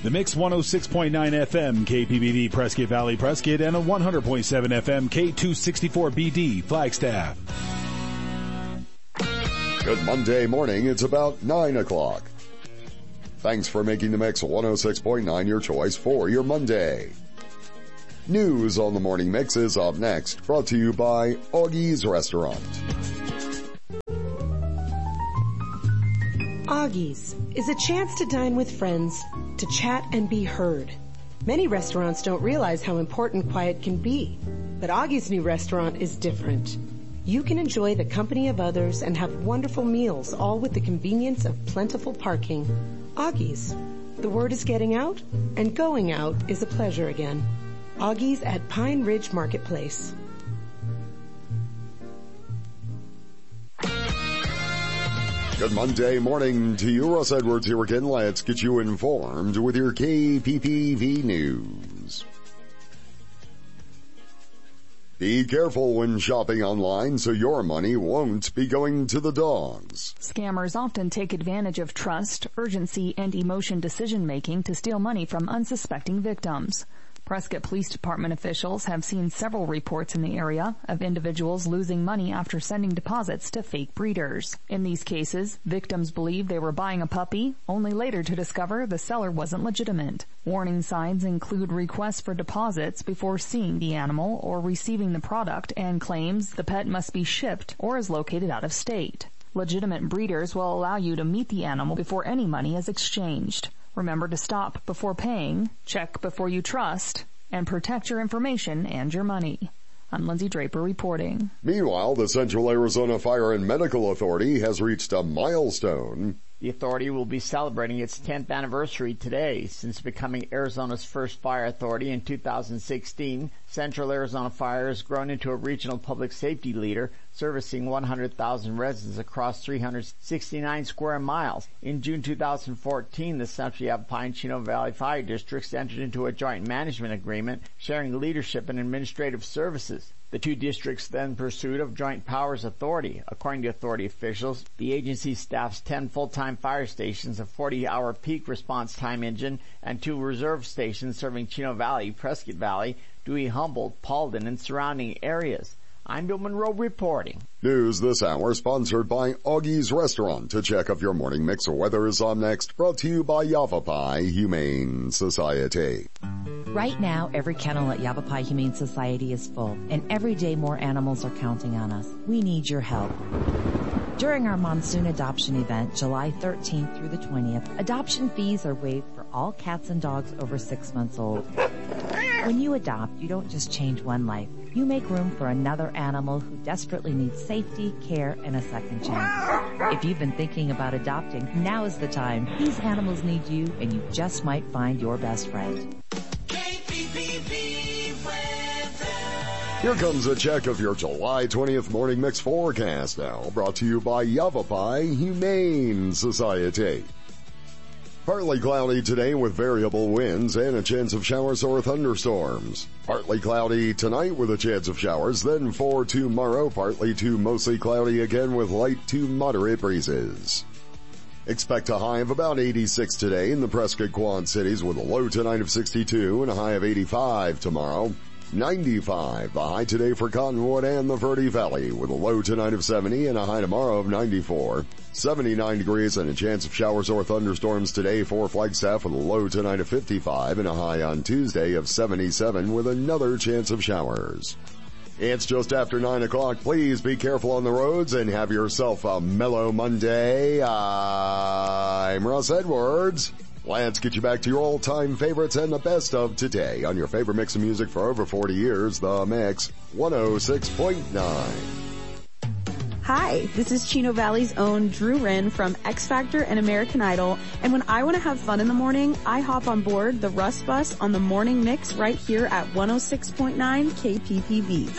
The Mix 106.9 FM KPBV Prescott Valley Prescott and a 100.7 FM K264BD Flagstaff. Good Monday morning. It's about 9 o'clock. Thanks for making the Mix 106.9 your choice for your Monday. News on the Morning Mix is up next, brought to you by Augie's Restaurant. Augie's is a chance to dine with friends, to chat and be heard. Many restaurants don't realize how important quiet can be, but Augie's new restaurant is different. You can enjoy the company of others and have wonderful meals, all with the convenience of plentiful parking. Augie's. The word is getting out, and going out is a pleasure again. Augie's at Pine Ridge Marketplace. Good Monday morning to you. Russ Edwards here again. Let's get you informed with your KPPV News. Be careful when shopping online so your money won't be going to the dogs. Scammers often take advantage of trust, urgency, and emotion decision-making to steal money from unsuspecting victims. Prescott Police Department officials have seen several reports in the area of individuals losing money after sending deposits to fake breeders. In these cases, victims believed they were buying a puppy, only later to discover the seller wasn't legitimate. Warning signs include requests for deposits before seeing the animal or receiving the product and claims the pet must be shipped or is located out of state. Legitimate breeders will allow you to meet the animal before any money is exchanged. Remember to stop before paying, check before you trust, and protect your information and your money. I'm Lindsay Draper reporting. Meanwhile, the Central Arizona Fire and Medical Authority has reached a milestone. The authority will be celebrating its 10th anniversary today. Since becoming Arizona's first fire authority in 2016, Central Arizona Fire has grown into a regional public safety leader, servicing 100,000 residents across 369 square miles. In June 2014, the Central Yavapai and Chino Valley Fire Districts entered into a joint management agreement, sharing leadership and administrative services. The two districts then pursued of joint powers authority. According to authority officials, the agency staffs 10 full-time fire stations, a 40-hour peak response time engine, and 2 reserve stations serving Chino Valley, Prescott Valley, Dewey, Humboldt, Paulden, and surrounding areas. I'm Bill Monroe reporting. News this hour sponsored by Augie's Restaurant. To check if your morning mix of weather is on next, brought to you by Yavapai Humane Society. Right now, every kennel at Yavapai Humane Society is full, and every day more animals are counting on us. We need your help. During our monsoon adoption event, July 13th through the 20th, adoption fees are waived for all cats and dogs over 6 months old. When you adopt, you don't just change one life. You make room for another animal who desperately needs safety, care, and a second chance. If you've been thinking about adopting, now is the time. These animals need you, and you just might find your best friend. Here comes a check of your July 20th morning mix forecast now, brought to you by Yavapai Humane Society. Partly cloudy today with variable winds and a chance of showers or thunderstorms. Partly cloudy tonight with a chance of showers, then for tomorrow, partly to mostly cloudy again with light to moderate breezes. Expect a high of about 86 today in the Prescott Quad Cities with a low tonight of 62 and a high of 85 tomorrow. 95, the high today for Cottonwood and the Verde Valley with a low tonight of 70 and a high tomorrow of 94. 79 degrees and a chance of showers or thunderstorms today for Flagstaff with a low tonight of 55 and a high on Tuesday of 77 with another chance of showers. It's just after 9 o'clock. Please be careful on the roads and have yourself a mellow Monday. I'm Russ Edwards. Let's get you back to your all-time favorites and the best of today on your favorite mix of music for over 40 years, The Mix 106.9. Hi, this is Chino Valley's own Drew Wren from X Factor and American Idol, and when I want to have fun in the morning, I hop on board the Russ Bus on the Morning Mix right here at 106.9 KPPV.